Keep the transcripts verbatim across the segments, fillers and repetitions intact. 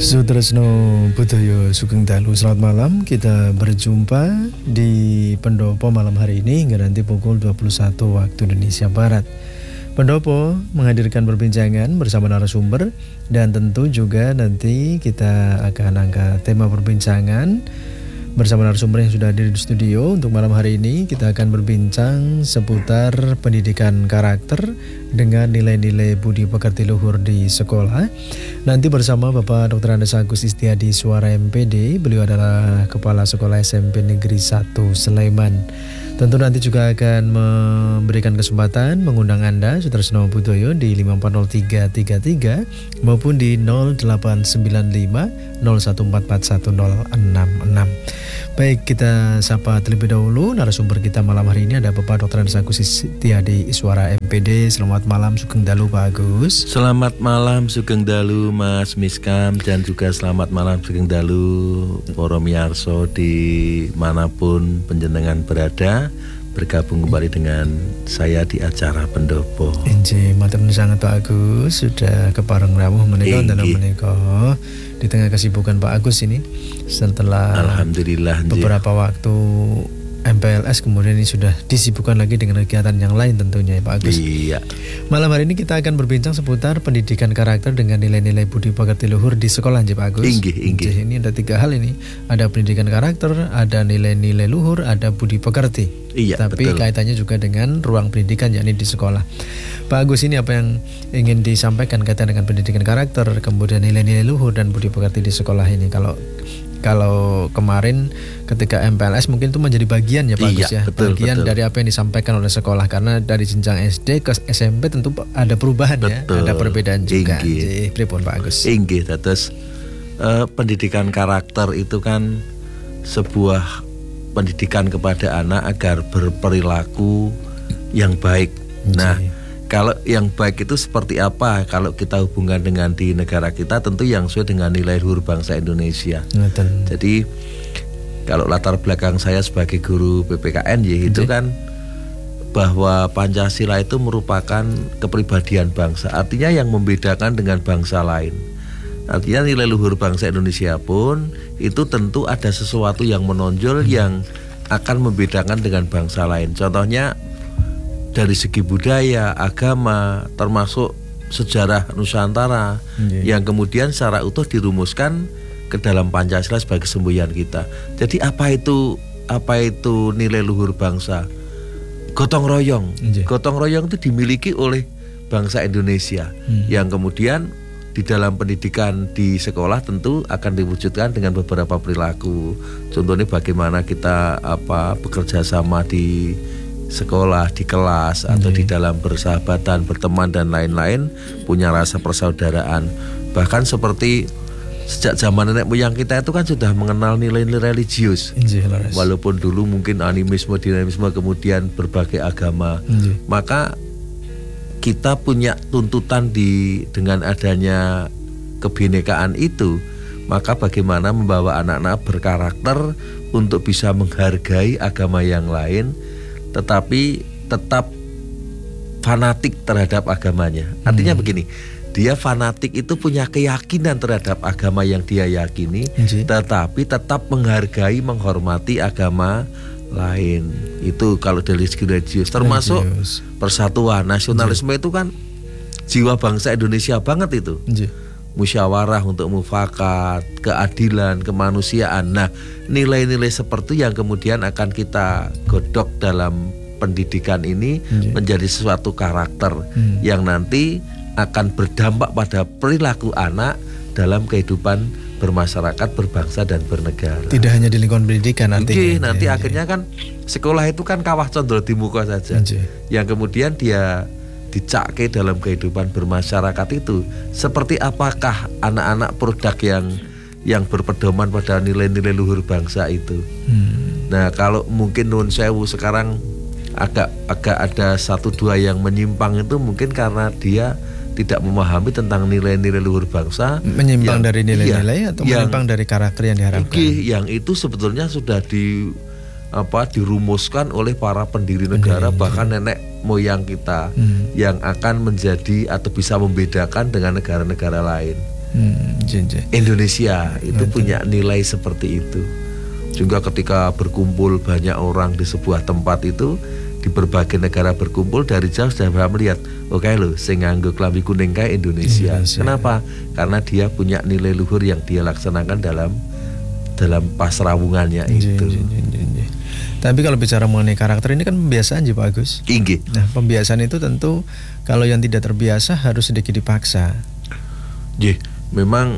Sutresno Budaya Sugeng Dalu, selamat malam. Kita berjumpa di Pendopo malam hari ini hingga nanti pukul dua puluh satu waktu Indonesia Barat. Pendopo menghadirkan perbincangan bersama narasumber dan tentu juga nanti kita akan angkat tema perbincangan bersama narasumber yang sudah hadir di studio. Untuk malam hari ini kita akan berbincang seputar pendidikan karakter dengan nilai-nilai budi pekerti luhur di sekolah. Nanti bersama Bapak Doktor Andes Agus Istiadi Suara M P D. Beliau adalah Kepala Sekolah S M P Negeri satu Sleman. Tentu nanti juga akan memberikan kesempatan mengundang Anda Sutresno Budoyo di lima empat nol tiga tiga tiga maupun di nol delapan sembilan lima nol satu empat empat satu nol enam enam. Baik, kita sapa terlebih dahulu narasumber kita malam hari ini ada Bapak Doktor Andes Agus Istiadi Suara M P D. Selamat malam Sugeng Dalu Pak Agus. Selamat malam Sugeng Dalu Mas Miskam, dan juga selamat malam Sugeng Dalu para miyarsa di manapun panjenengan berada. Bergabung kembali dengan saya di acara Pendopo. Inji, matur nuwun sanget Pak Agus, sudah kepareng rawuh menika dalam menika di tengah kesibukan Pak Agus ini setelah alhamdulillah beberapa waktu M P L S, kemudian ini sudah disibukkan lagi dengan kegiatan yang lain tentunya ya Pak Agus. Iya. Malam hari ini kita akan berbincang seputar pendidikan karakter dengan nilai-nilai budi pekerti luhur di sekolah ya Pak Agus. Inggih, inggih. Ini ada tiga hal ini, ada pendidikan karakter, ada nilai-nilai luhur, ada budi pekerti. Iya, tapi betul. Kaitannya juga dengan ruang pendidikan yakni di sekolah. Pak Agus, ini apa yang ingin disampaikan kaitan dengan pendidikan karakter, kemudian nilai-nilai luhur dan budi pekerti di sekolah ini? Kalau Kalau kemarin ketika M P L S mungkin itu menjadi bagian ya Pak Agus iya, ya, betul, bagian betul. dari apa yang disampaikan oleh sekolah, karena dari jenjang S D ke S M P tentu ada perubahan betul. Ya, ada perbedaan juga. Inggih. Pripun Pak Agus? Inggih, dados uh, pendidikan karakter itu kan sebuah pendidikan kepada anak agar berperilaku yang baik. Inggih. Nah, kalau yang baik itu seperti apa? Kalau kita hubungkan dengan di negara kita, tentu yang sesuai dengan nilai luhur bangsa Indonesia. Betul. Jadi kalau latar belakang saya sebagai guru P P K N ya, itu kan bahwa Pancasila itu merupakan kepribadian bangsa. Artinya yang membedakan dengan bangsa lain. Artinya nilai luhur bangsa Indonesia pun itu tentu ada sesuatu yang menonjol hmm. yang akan membedakan dengan bangsa lain. Contohnya dari segi budaya, agama, termasuk sejarah Nusantara yeah. yang kemudian secara utuh dirumuskan ke dalam Pancasila sebagai semboyan kita. Jadi apa itu apa itu nilai luhur bangsa? Gotong royong. Yeah. Gotong royong itu dimiliki oleh bangsa Indonesia hmm. yang kemudian di dalam pendidikan di sekolah tentu akan diwujudkan dengan beberapa perilaku. Contohnya bagaimana kita apa bekerja sama di sekolah, di kelas atau di dalam bersahabatan, berteman dan lain-lain, punya rasa persaudaraan. Bahkan seperti sejak zaman nenek moyang kita itu kan sudah mengenal nilai-nilai religius. Injil. Walaupun dulu mungkin animisme, dinamisme, kemudian berbagai agama. Injil. Maka kita punya tuntutan di dengan adanya kebinekaan itu, maka bagaimana membawa anak-anak berkarakter untuk bisa menghargai agama yang lain, tetapi tetap fanatik terhadap agamanya. Artinya hmm. begini, dia fanatik itu punya keyakinan terhadap agama yang dia yakini, hmm. tetapi tetap menghargai, menghormati agama lain. Itu kalau dari segi religius, termasuk religius. Persatuan, nasionalisme hmm. itu kan jiwa bangsa Indonesia banget itu. Hmm. Musyawarah untuk mufakat, keadilan, kemanusiaan. Nah, nilai-nilai seperti yang kemudian akan kita godok dalam pendidikan ini hmm. menjadi suatu karakter hmm. yang nanti akan berdampak pada perilaku anak dalam kehidupan bermasyarakat, berbangsa dan bernegara. Tidak hanya di lingkungan pendidikan nanti. Oke, nanti ya, akhirnya ya. Kan sekolah itu kan kawah condro di muka saja. Ya. Yang kemudian dia dicake dalam kehidupan bermasyarakat itu seperti apakah anak-anak produk yang yang berpedoman pada nilai-nilai luhur bangsa itu. Hmm. Nah, kalau mungkin nun sewu sekarang agak agak ada satu dua yang menyimpang itu mungkin karena dia tidak memahami tentang nilai-nilai luhur bangsa. Menyimpang yang, dari nilai-nilai iya, atau menyimpang dari karakter yang diharapkan. Okay, yang itu sebetulnya sudah di apa dirumuskan oleh para pendiri negara, pendiri, bahkan ya. Nenek moyang kita hmm. yang akan menjadi atau bisa membedakan dengan negara-negara lain. Hmm, jenje. Indonesia itu Betul. punya nilai seperti itu. Juga ketika berkumpul banyak orang di sebuah tempat itu, di berbagai negara berkumpul, dari jauh sudah bisa melihat, oke okay loh, sing nganggo klambi kuning kayak Indonesia. Indonesia. Kenapa? Karena dia punya nilai luhur yang dia laksanakan dalam dalam pasrawungannya J, itu. J, J, J, J. Tapi kalau bicara mengenai karakter ini kan pembiasaan sih Pak Agus. Inggih. Nah, pembiasaan itu tentu kalau yang tidak terbiasa harus sedikit dipaksa. J, memang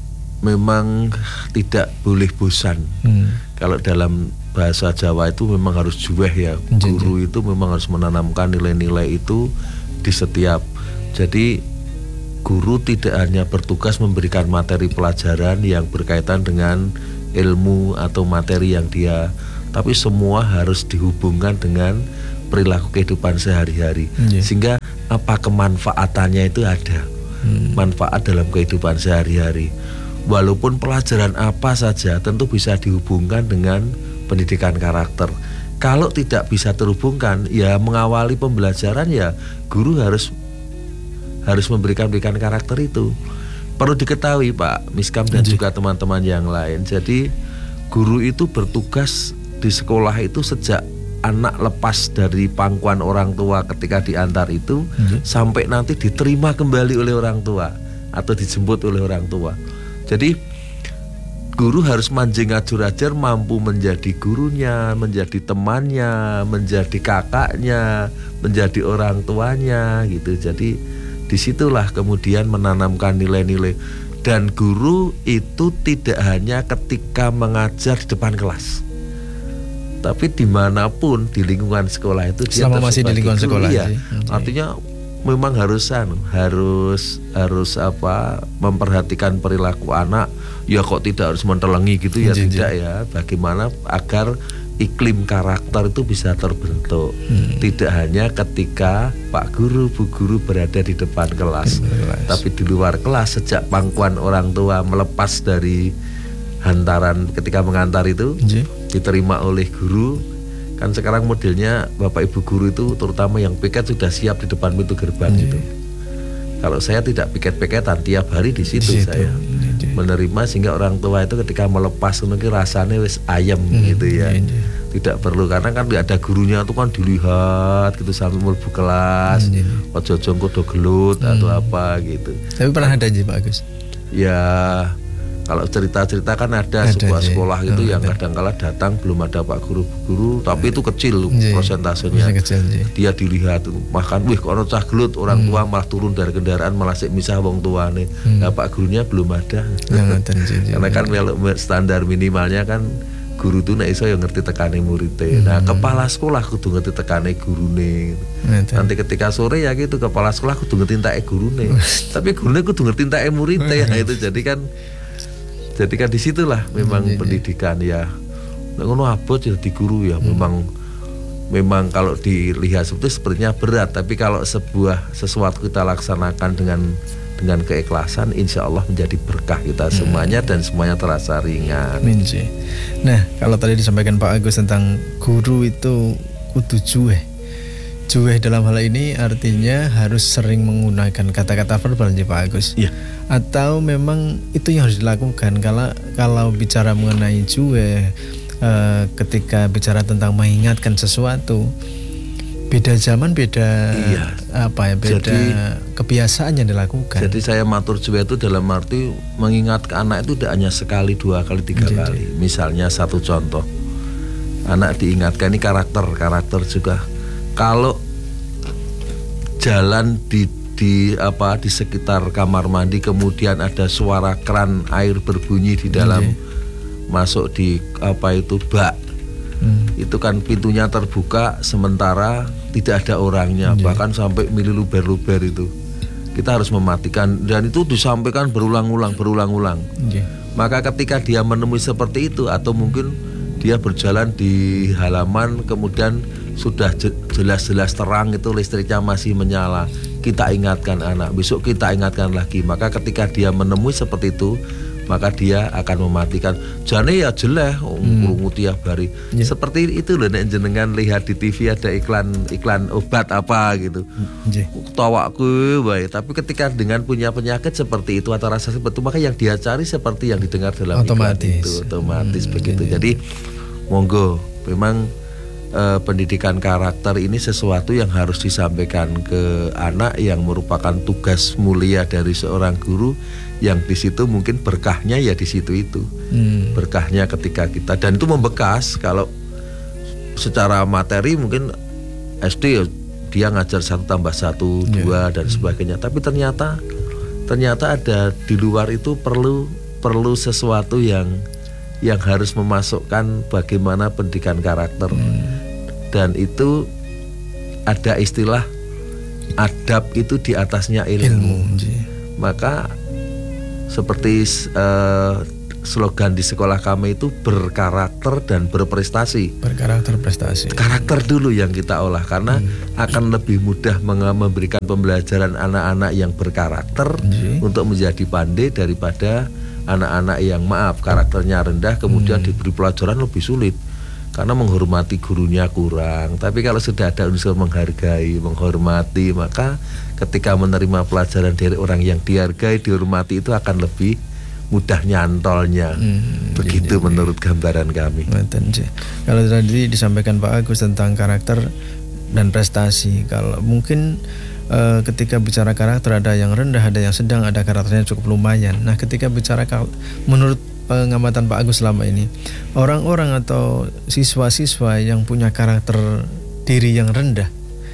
memang tidak boleh bosan. Hmm. Kalau dalam bahasa Jawa itu memang harus juweh ya. Guru itu memang harus menanamkan nilai-nilai itu di setiap. Jadi guru tidak hanya bertugas memberikan materi pelajaran yang berkaitan dengan ilmu atau materi yang dia, tapi semua harus dihubungkan dengan perilaku kehidupan sehari-hari. Yeah. Sehingga apa kemanfaatannya itu ada. Hmm. Manfaat dalam kehidupan sehari-hari. Walaupun pelajaran apa saja tentu bisa dihubungkan dengan pendidikan karakter. Kalau tidak bisa terhubungkan, ya mengawali pembelajaran ya guru harus harus memberikan pendidikan karakter itu. Perlu diketahui Pak Miskam dan juga teman-teman yang lain. Jadi guru itu bertugas di sekolah itu sejak anak lepas dari pangkuan orang tua ketika diantar itu hmm. sampai nanti diterima kembali oleh orang tua atau dijemput oleh orang tua. Jadi guru harus manjing ajur ajar, mampu menjadi gurunya, menjadi temannya, menjadi kakaknya, menjadi orang tuanya gitu. Jadi disitulah kemudian menanamkan nilai-nilai. Dan guru itu tidak hanya ketika mengajar di depan kelas, tapi dimanapun di lingkungan sekolah itu dia selama masih di lingkungan sekolah ya. Okay. Artinya memang harus harus harus apa memperhatikan perilaku anak. Ya kok tidak harus mentelengi gitu ya, Jiji. Tidak ya. Bagaimana agar iklim karakter itu bisa terbentuk. Hmm. Tidak hanya ketika Pak Guru, Bu Guru berada di depan kelas, kelas, tapi di luar kelas sejak pangkuan orang tua melepas dari hantaran ketika mengantar itu, Jiji. Diterima oleh guru. Kan sekarang modelnya Bapak Ibu guru itu terutama yang piket sudah siap di depan pintu gerbang gitu. Kalau saya tidak piket-piketan, tiap hari di situ Situ. saya Jiji. menerima, sehingga orang tua itu ketika melepas mungkin rasanya wis ayam hmm. gitu ya. Jiji. Tidak perlu, karena kan ada gurunya itu kan dilihat gitu sampai mlebu kelas, ojo jongko do gelut hmm. atau apa gitu. Tapi pernah ada aja Pak Agus? Ya kalau cerita-cerita kan ada, ada sebuah je. sekolah itu oh, yang kadang-kala datang belum ada Pak Guru-guru, tapi itu kecil je. prosentasenya. Kecil, Dia dilihat, bahkan wih kalau cah gelut orang hmm. tua malah turun dari kendaraan malah sik misah wong tuane. Hmm. Nah, Pak Gurunya belum ada. Karena kan standar minimalnya kan guru itu nek iso ya ngerti tekane muridé. Hmm. Nah, kepala sekolah kudu ngerti tekane gurune. Nanti ketika sore ya gitu, kepala sekolah kudu ngerti entake gurune. Tapi gurune kudu ngerti entake muridé. Nah, itu jadi kan Jadi kan disitulah memang hmm, pendidikan ya. Ngono abot jadi guru ya. Hmm. Memang memang kalau dilihat seperti sepertinya berat, tapi kalau sebuah sesuatu kita laksanakan dengan dengan keikhlasan, insya Allah menjadi berkah kita hmm. semuanya dan semuanya terasa ringan. Minci. Nah, kalau tadi disampaikan Pak Agus tentang guru itu kudu juweh. Juweh dalam hal ini artinya harus sering menggunakan kata-kata verbal nih Pak Agus. Iya. Atau memang itu yang harus dilakukan. Kalau kalau bicara mengenai juweh, uh, ketika bicara tentang mengingatkan sesuatu, beda zaman, beda iya. apa ya, beda jadi, kebiasaan yang dilakukan. Jadi saya matur juweh itu dalam arti mengingat ke anak itu tidak hanya sekali, dua kali, tiga jadi. kali. Misalnya satu contoh, anak diingatkan, ini karakter, karakter juga. Kalau jalan di di apa di sekitar kamar mandi kemudian ada suara keran air berbunyi di dalam hmm. masuk di apa itu bak hmm. itu kan pintunya terbuka sementara tidak ada orangnya hmm. bahkan sampai mili luber-luber itu kita harus mematikan, dan itu disampaikan berulang-ulang berulang-ulang hmm. Maka ketika dia menemui seperti itu atau mungkin dia berjalan di halaman kemudian sudah jelas-jelas terang itu listriknya masih menyala, kita ingatkan anak, besok kita ingatkan lagi. Maka ketika dia menemui seperti itu, maka dia akan mematikan. Jane ya jeleh krungu hmm. tiap hari. Yeah. Seperti itu loh nek jenengan lihat di T V ada iklan iklan obat apa gitu. Yeah. Tawaku wae, tapi ketika dengan punya penyakit seperti itu atau rasa seperti itu, maka yang dia cari seperti yang didengar dalam otomatis. iklan itu otomatis hmm, begitu. Yeah. Jadi monggo memang eh, pendidikan karakter ini sesuatu yang harus disampaikan ke anak yang merupakan tugas mulia dari seorang guru, yang di situ mungkin berkahnya ya di situ itu hmm. berkahnya ketika kita, dan itu membekas. Kalau secara materi mungkin S D dia ngajar satu tambah satu yeah. dua dan sebagainya, tapi ternyata ternyata ada di luar itu perlu perlu sesuatu yang yang harus memasukkan bagaimana pendidikan karakter hmm. dan itu ada istilah adab itu di atasnya ilmu, ilmu maka seperti uh, slogan di sekolah kami itu berkarakter dan berprestasi. Berkarakter prestasi. Karakter dulu yang kita olah karena hmm. akan lebih mudah memberikan pembelajaran anak-anak yang berkarakter hmm. untuk menjadi pandai daripada anak-anak yang maaf karakternya rendah kemudian hmm. diberi pelajaran lebih sulit karena menghormati gurunya kurang. Tapi kalau sudah ada unsur menghargai, menghormati, maka ketika menerima pelajaran dari orang yang dihargai, dihormati itu akan lebih mudah nyantolnya. Hmm, begitu jadi, menurut gambaran kami. Kalau tadi disampaikan Pak Agus tentang karakter dan prestasi, kalau mungkin uh, ketika bicara karakter ada yang rendah, ada yang sedang, ada karakternya cukup lumayan. Nah, ketika bicara menurut pengamatan Pak Agus selama ini, orang-orang atau siswa-siswa yang punya karakter diri yang rendah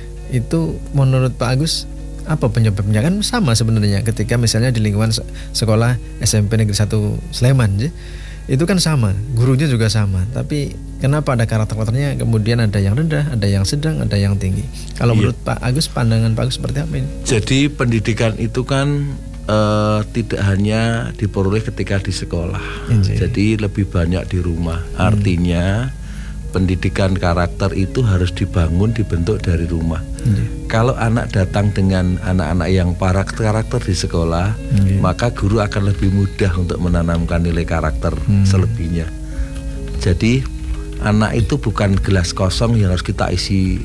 itu menurut Pak Agus apa penyebabnya? Kan sama sebenarnya ketika misalnya di lingkungan sekolah S M P Negeri satu Sleman itu kan sama, gurunya juga sama, tapi kenapa ada karakter-karakternya kemudian ada yang rendah, ada yang sedang, ada yang tinggi? Kalau iya. menurut Pak Agus, pandangan Pak Agus seperti apa ini? Jadi pendidikan itu kan Uh, tidak hanya diperoleh ketika di sekolah, hmm. jadi lebih banyak di rumah. Artinya hmm. pendidikan karakter itu harus dibangun, dibentuk dari rumah. Hmm. Kalau anak datang dengan anak-anak yang parak karakter di sekolah, hmm. maka guru akan lebih mudah untuk menanamkan nilai karakter hmm. selebihnya. Jadi anak itu bukan gelas kosong yang harus kita isi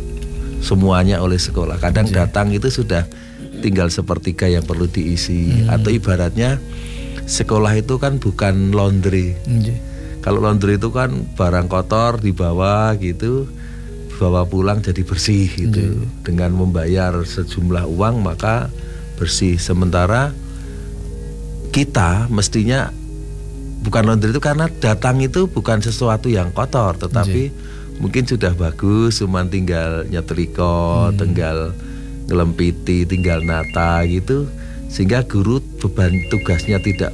semuanya oleh sekolah. Kadang hmm. datang itu sudah tinggal sepertiga yang perlu diisi. hmm. Atau ibaratnya sekolah itu kan bukan laundry. hmm. Kalau laundry itu kan barang kotor dibawa gitu, bawa pulang jadi bersih gitu. hmm. Dengan membayar sejumlah uang maka bersih. Sementara kita mestinya bukan laundry itu karena datang itu bukan sesuatu yang kotor, tetapi hmm. mungkin sudah bagus, cuma tinggal nyetrika, hmm. tinggal ngelempiti, tinggal nata gitu, sehingga guru beban tugasnya tidak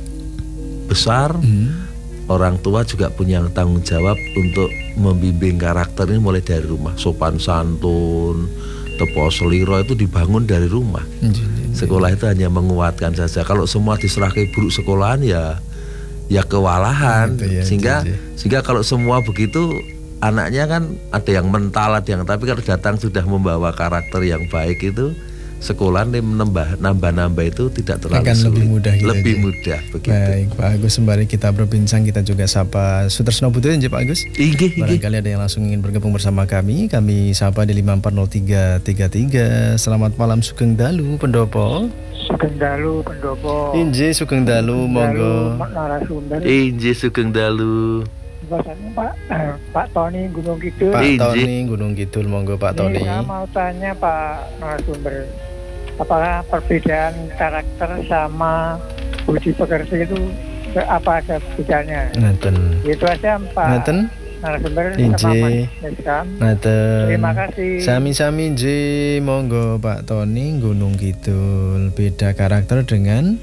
besar. hmm. Orang tua juga punya tanggung jawab untuk membimbing karakter ini mulai dari rumah. Sopan santun, tepo seliro itu dibangun dari rumah. hmm. Sekolah itu hanya menguatkan saja. Kalau semua diserahkan buruk sekolahan ya ya kewalahan. hmm, ya, sehingga jadi. sehingga kalau semua begitu, anaknya kan ada yang mental, ada yang, tapi kalau datang sudah membawa karakter yang baik itu, sekolah nambah nambah-nambah itu tidak terlalu akan sulit. lebih mudah gitu lebih aja. mudah begitu. Baik Pak Agus, sembari kita berbincang kita juga sapa Sutresno Butuhin Pak Agus. Inggih, barangkali ada yang langsung ingin bergabung bersama kami, kami sapa di lima empat nol tiga tiga tiga. Selamat malam Sugeng Dalu Pendopo. Sugeng Dalu Pendopo. Inji Sugeng Dalu, monggo. Narasumber. Inji Sugeng Dalu. Bahasanya Pak eh, Pak Tony Gunung Kidul. Pak Tony Gunung Kidul, monggo Pak Tony. Saya mau tanya Pak narasumber, apakah perbedaan karakter sama budi pekerti itu apa ada bedanya? Ngaten. Itu aja Pak. Ngaten. Narasumber Inji. Ngaten. Terima kasih. Sami-sami Inji, monggo Pak Tony Gunung Kidul. Beda karakter dengan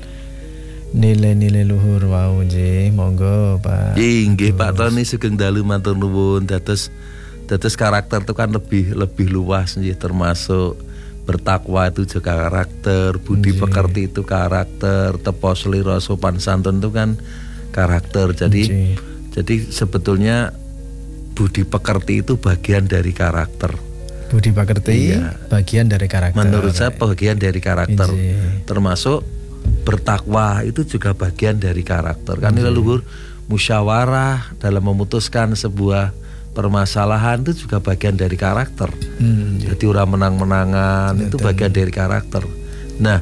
nilai-nilai luhur wau nggih, monggo Pak. Inggih Pak Tony Sugeng Dalu matur nuwun. Dados dados karakter itu kan lebih lebih luas nggih, termasuk bertakwa itu juga karakter, budi Nji. pekerti itu karakter, tepo selira sopan santun itu kan karakter. Jadi Nji. jadi sebetulnya budi pekerti itu bagian dari karakter. Budi pekerti iya. bagian dari karakter. Menurut saya bagian dari karakter. Nji. Termasuk bertakwa itu juga bagian dari karakter. Kan nilai luhur musyawarah dalam memutuskan sebuah permasalahan itu juga bagian dari karakter. Hmm, Jadi orang menang-menangan ya, itu bagian dari karakter. Nah,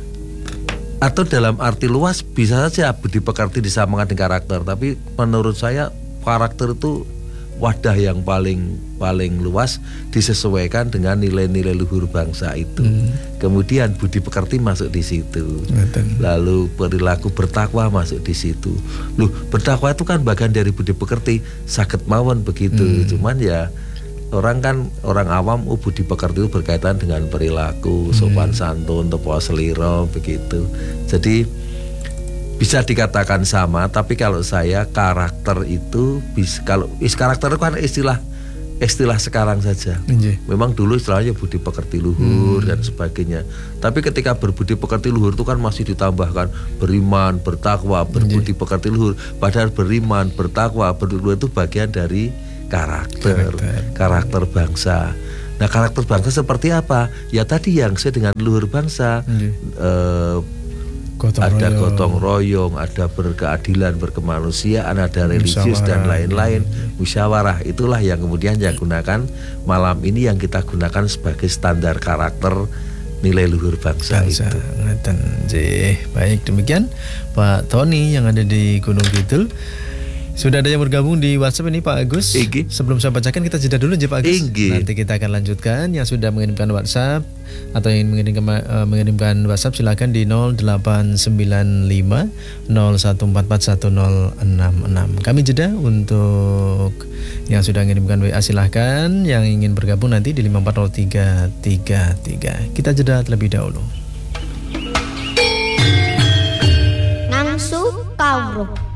atau dalam arti luas bisa saja budi pekerti disamakan dengan karakter. Tapi menurut saya karakter itu wadah yang paling paling luas disesuaikan dengan nilai-nilai luhur bangsa itu. Hmm. Kemudian budi pekerti masuk di situ. Betul. Lalu perilaku bertakwa masuk di situ. Loh, bertakwa itu kan bagian dari budi pekerti, saged mawon begitu. Hmm. Cuman ya orang kan orang awam oh, budi pekerti itu berkaitan dengan perilaku, sopan hmm. santun, tepo seliro begitu. Jadi bisa dikatakan sama, tapi kalau saya karakter itu bisa, kalau is karakter itu kan istilah istilah sekarang saja. Inji. Memang dulu istilahnya budi pekerti luhur hmm. dan sebagainya. Tapi ketika berbudi pekerti luhur itu kan masih ditambahkan beriman, bertakwa, berbudi Inji. pekerti luhur. Padahal beriman, bertakwa, berluhur itu bagian dari karakter, karakter, karakter bangsa. Nah, karakter bangsa seperti apa? Ya tadi yang saya dengan luhur bangsa. Eh, Gotong ada royong. gotong royong, ada berkeadilan, berkemanusiaan, ada religius dan lain-lain, musyawarah. Itulah yang kemudian yang gunakan malam ini yang kita gunakan sebagai standar karakter nilai luhur bangsa, bangsa itu. Ngeten, baik demikian Pak Tony yang ada di Gunung Kidul. Sudah ada yang bergabung di WhatsApp ini Pak Agus. Igi. Sebelum saya bacakan kita jeda dulu aja Pak Agus. Igi. Nanti kita akan lanjutkan. Yang sudah mengirimkan WhatsApp atau yang mengirimkan, uh, mengirimkan WhatsApp silakan di nol delapan sembilan lima nol satu empat empat satu nol enam enam. Kami jeda untuk yang sudah mengirimkan W A silahkan. Yang ingin bergabung nanti di lima empat nol tiga tiga tiga. Kita jeda terlebih dahulu. Nangsu Kawruh